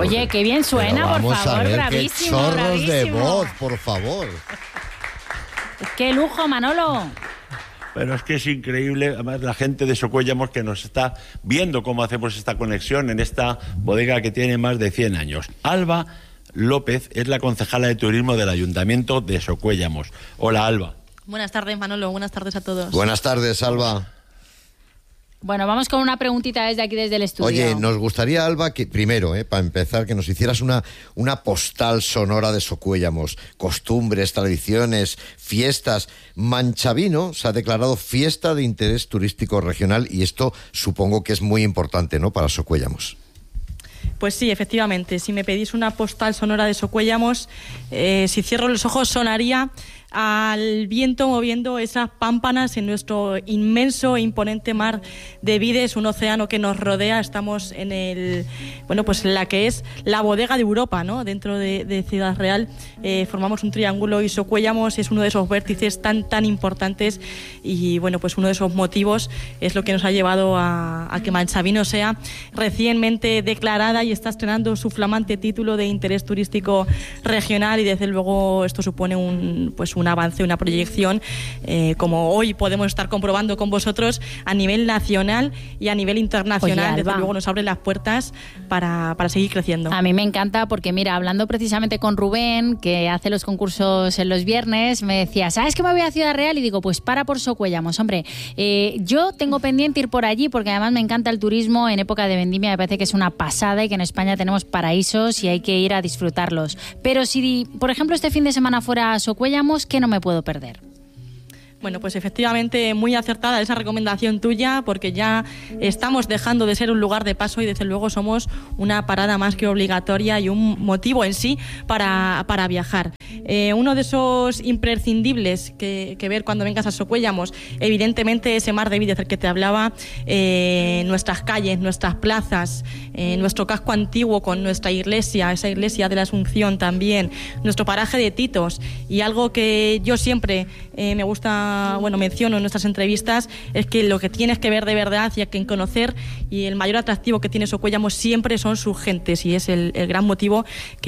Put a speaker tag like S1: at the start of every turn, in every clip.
S1: Oye, qué bien suena, por favor, bravísimo,
S2: qué chorros
S1: bravísimo.
S2: de voz, por favor.
S1: Qué lujo, Manolo.
S3: Pero es que es increíble, además la gente de Socuéllamos que nos está viendo cómo hacemos esta conexión en esta bodega que tiene más de 100 años. Alba López es la concejala de turismo del Ayuntamiento de Socuéllamos. Hola, Alba.
S4: Buenas tardes, Manolo. Buenas tardes a todos.
S2: Buenas tardes, Alba.
S1: Bueno, vamos con una preguntita desde aquí, desde el estudio.
S2: Oye, nos gustaría, Alba, que primero, para empezar, que nos hicieras una postal sonora de Socuéllamos. Costumbres, tradiciones, fiestas. Manchavino se ha declarado fiesta de interés turístico regional y esto supongo que es muy importante, ¿no?, para Socuéllamos.
S4: Pues sí, efectivamente. Si me pedís una postal sonora de Socuéllamos, si cierro los ojos sonaría al viento moviendo esas pámpanas en nuestro inmenso e imponente mar de Vides, un océano que nos rodea. Estamos en la que es la bodega de Europa, ¿no? Dentro de Ciudad Real formamos un triángulo y Socuéllamos es uno de esos vértices tan importantes y uno de esos motivos es lo que nos ha llevado a que Manchavino sea recientemente declarada y está estrenando su flamante título de interés turístico regional y desde luego esto supone un avance, una proyección, como hoy podemos estar comprobando con vosotros a nivel nacional y a nivel internacional.
S1: Oye,
S4: desde luego nos abre las puertas para seguir creciendo.
S1: A mí me encanta porque, mira, hablando precisamente con Rubén, que hace los concursos en los viernes, me decía, ¿sabes que me voy a Ciudad Real? Y digo, pues para por Socuéllamos. Hombre, yo tengo pendiente ir por allí porque además me encanta el turismo en época de vendimia, me parece que es una pasada y que en España tenemos paraísos y hay que ir a disfrutarlos. Pero si, por ejemplo, este fin de semana fuera a Socuéllamos, ¿qué no me puedo perder?
S4: Bueno, pues efectivamente muy acertada esa recomendación tuya porque ya estamos dejando de ser un lugar de paso y desde luego somos una parada más que obligatoria y un motivo en sí para viajar. Uno de esos imprescindibles que ver cuando vengas a Socuéllamos, evidentemente ese mar de Vides del que te hablaba, nuestras calles, nuestras plazas, nuestro casco antiguo con nuestra iglesia, esa iglesia de la Asunción también, nuestro paraje de Titos y algo que yo siempre me gusta, menciono en nuestras entrevistas, es que lo que tienes que ver de verdad y hay que conocer y el mayor atractivo que tiene Socuéllamos siempre son sus gentes y es el gran motivo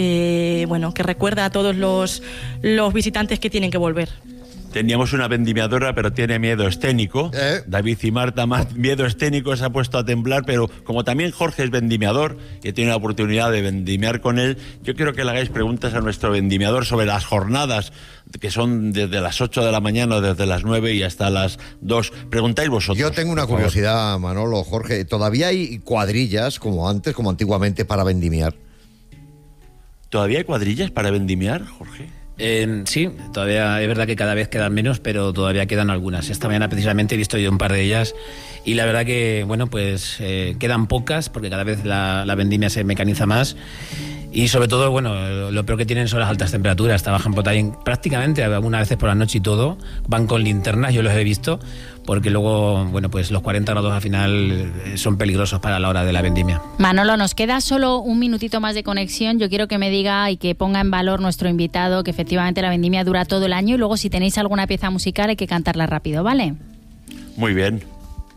S4: que recuerda a todos los visitantes que tienen que volver.
S3: Teníamos una vendimiadora, pero tiene miedo escénico. David y Marta, más miedo escénico, se ha puesto a temblar, pero como también Jorge es vendimiador y tiene la oportunidad de vendimiar con él, yo quiero que le hagáis preguntas a nuestro vendimiador sobre las jornadas que son desde las 8 de la mañana, desde las 9 y hasta las 2. Preguntáis vosotros.
S2: Yo tengo una curiosidad, Manolo, Jorge. ¿Todavía hay cuadrillas como antes, como antiguamente, para vendimiar?
S3: ¿Todavía hay cuadrillas para vendimiar, Jorge?
S5: Sí, todavía es verdad que cada vez quedan menos, pero todavía quedan algunas. Esta mañana precisamente he visto yo un par de ellas y la verdad que, quedan pocas porque cada vez la vendimia se mecaniza más y sobre todo, lo peor que tienen son las altas temperaturas. Trabajan prácticamente algunas veces por la noche y todo, van con linternas, yo los he visto, porque luego, los 40 grados al final son peligrosos para la hora de la vendimia.
S1: Manolo, nos queda solo un minutito más de conexión. Yo quiero que me diga y que ponga en valor nuestro invitado que efectivamente la vendimia dura todo el año y luego si tenéis alguna pieza musical hay que cantarla rápido, ¿vale?
S3: Muy bien.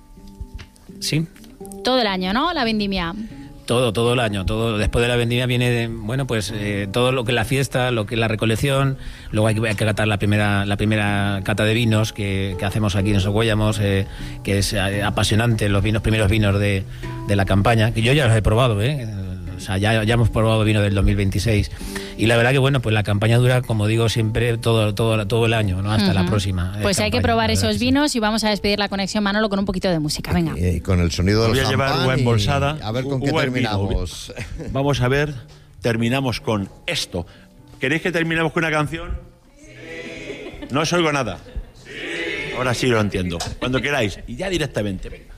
S5: Sí.
S1: Todo el año, ¿no? La vendimia.
S5: Todo el año, todo después de la vendimia viene todo lo que es la fiesta, lo que es la recolección, luego hay que catar la primera cata de vinos que hacemos aquí en Socuéllamos, que es apasionante, los primeros vinos de la campaña, que yo ya los he probado, o sea, ya hemos probado vino del 2026 y la verdad que la campaña dura, como digo siempre, todo el año, ¿no? Hasta la próxima.
S1: Pues hay que probar esos vinos y vamos a despedir la conexión, Manolo, con un poquito de música, venga.
S2: Y con el sonido del champán.
S3: Voy a llevar una embolsada.
S2: A ver con qué terminamos.
S3: Vamos a ver, terminamos con esto. ¿Queréis que terminemos con una canción? Sí. No os oigo nada. Sí. Ahora sí lo entiendo. Cuando queráis. Y ya directamente, venga.